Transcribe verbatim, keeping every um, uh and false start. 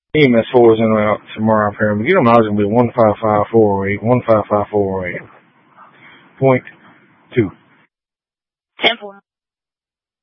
E M S four is in route tomorrow, apparently. Get them out, it's going to be one five five four oh eight, one five five four oh eight point two. ten four.